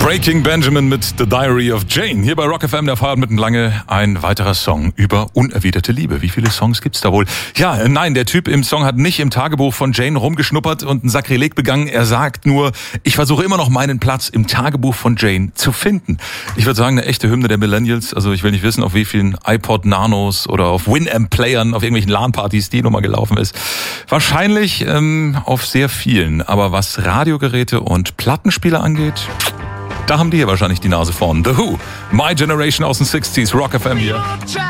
Breaking Benjamin mit The Diary of Jane. Hier bei Rock FM, der Fahrt mitten lange, ein weiterer Song über unerwiderte Liebe. Wie viele Songs gibt's da wohl? Ja, nein, der Typ im Song hat nicht im Tagebuch von Jane rumgeschnuppert und ein Sakrileg begangen. Er sagt nur, ich versuche immer noch meinen Platz im Tagebuch von Jane zu finden. Ich würde sagen, eine echte Hymne der Millennials. Also ich will nicht wissen, auf wie vielen iPod Nanos oder auf Winamp-Playern, auf irgendwelchen LAN-Partys die Nummer gelaufen ist. Wahrscheinlich auf sehr vielen. Aber was Radiogeräte und Plattenspieler angeht, da haben die hier wahrscheinlich die Nase vorn. The Who, My Generation aus den 60s, Rock FM hier.